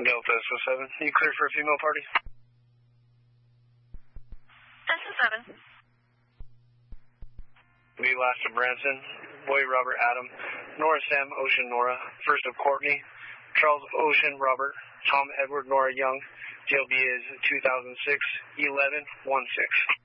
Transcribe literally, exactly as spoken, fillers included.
Delta S O seven. You clear for a female party? S O seven. B last of Branson. Boy Robert Adam. Nora Sam Ocean Nora. First of Courtney. Charles Ocean Robert. Tom Edward Nora Young. J L B is two thousand six eleven one six.